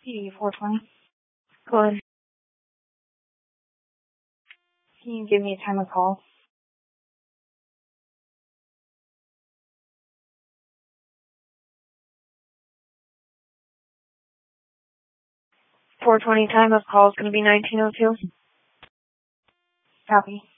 PD 420. Go ahead. Can you give me a time of call? .420 time of call is going to be 1902. Copy.